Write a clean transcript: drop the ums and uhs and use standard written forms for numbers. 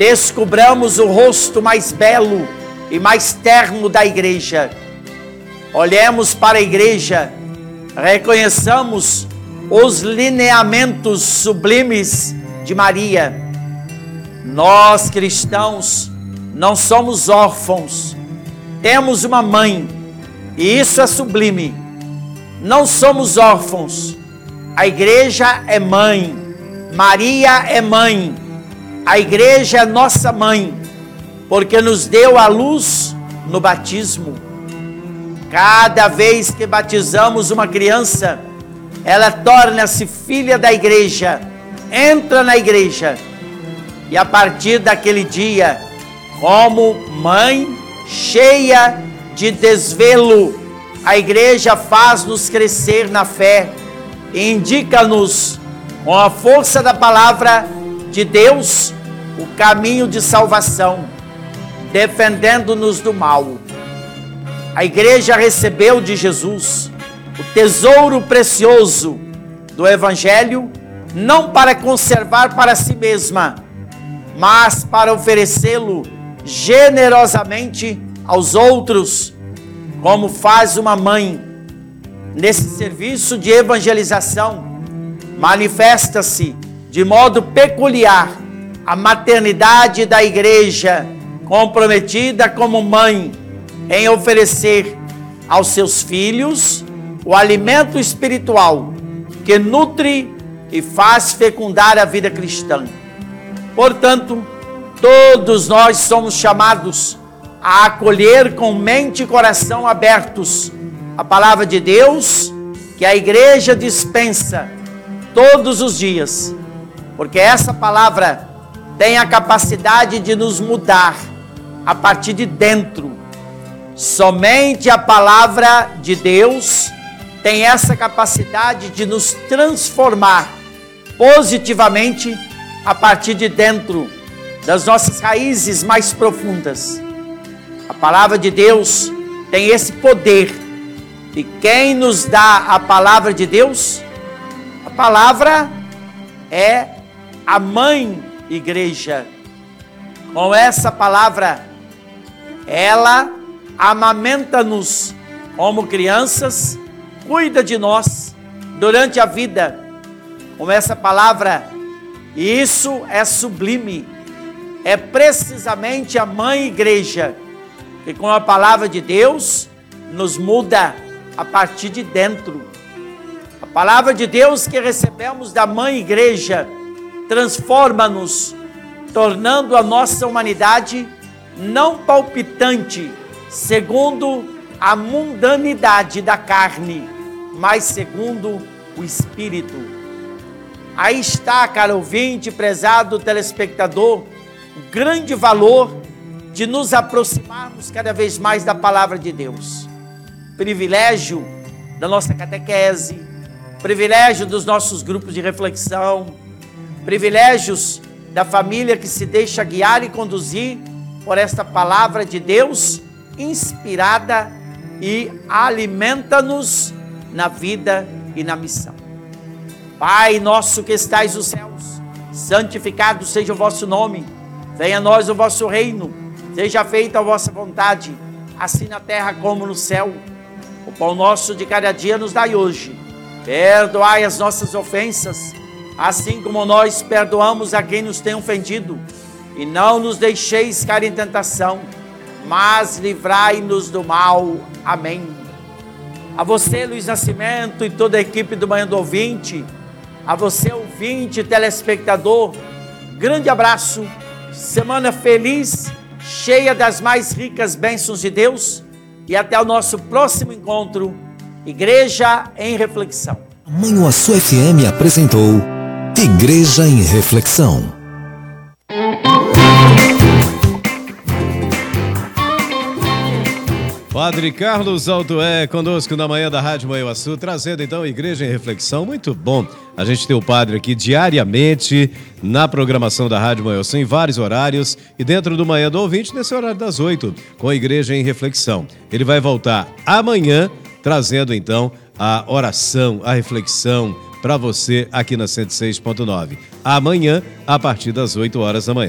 descubramos o rosto mais belo e mais terno da igreja. Olhemos para a igreja, reconheçamos os lineamentos sublimes de Maria. Nós, cristãos, não somos órfãos, temos uma mãe, e isso é sublime. Não somos órfãos, a igreja é mãe, Maria é mãe, a igreja é nossa mãe, porque nos deu a luz no batismo. Cada vez que batizamos uma criança, ela torna-se filha da igreja, entra na igreja, e a partir daquele dia, como mãe cheia de desvelo, a igreja faz-nos crescer na fé e indica-nos, com a força da palavra de Deus, o caminho de salvação, defendendo-nos do mal. A igreja recebeu de Jesus o tesouro precioso do Evangelho, não para conservar para si mesma, mas para oferecê-lo generosamente aos outros, como faz uma mãe. Nesse serviço de evangelização, manifesta-se de modo peculiar a maternidade da igreja, comprometida como mãe em oferecer aos seus filhos o alimento espiritual que nutre e faz fecundar a vida cristã. Portanto, todos nós somos chamados a acolher com mente e coração abertos a palavra de Deus que a igreja dispensa todos os dias, porque essa palavra tem a capacidade de nos mudar a partir de dentro. Somente a palavra de Deus tem essa capacidade de nos transformar positivamente a partir de dentro das nossas raízes mais profundas. A palavra de Deus tem esse poder. E quem nos dá a palavra de Deus? A palavra é a mãe igreja. Com essa palavra, ela amamenta-nos como crianças, cuida de nós durante a vida. Com essa palavra, isso é sublime. É precisamente a mãe igreja que com a palavra de Deus nos muda a partir de dentro. A palavra de Deus que recebemos da mãe igreja transforma-nos, tornando a nossa humanidade não palpitante segundo a mundanidade da carne, mas segundo o Espírito. Aí está, caro ouvinte, prezado telespectador, o grande valor de nos aproximarmos cada vez mais da palavra de Deus. Privilégio da nossa catequese, privilégio dos nossos grupos de reflexão, privilégios da família que se deixa guiar e conduzir por esta palavra de Deus inspirada e alimenta-nos na vida e na missão. Pai nosso que estais nos céus, santificado seja o vosso nome, venha a nós o vosso reino, seja feita a vossa vontade, assim na terra como no céu. O pão nosso de cada dia nos dai hoje. Perdoai as nossas ofensas, assim como nós perdoamos a quem nos tem ofendido. E não nos deixeis cair em tentação, mas livrai-nos do mal. Amém. A você, Luiz Nascimento, e toda a equipe do Manhã do Ouvinte, a você, ouvinte, telespectador, grande abraço, semana feliz, cheia das mais ricas bênçãos de Deus, e até o nosso próximo encontro, Igreja em Reflexão. Manhuaçu FM apresentou Igreja em Reflexão. Padre Carlos Altoé conosco na manhã da Rádio Manhuaçu, trazendo então Igreja em Reflexão. Muito bom a gente ter o padre aqui diariamente na programação da Rádio Manhuaçu em vários horários e dentro do Manhã do Ouvinte nesse horário das 8 com a Igreja em Reflexão. Ele vai voltar amanhã trazendo então a oração, a reflexão para você aqui na 106.9. Amanhã a partir das 8 horas da manhã.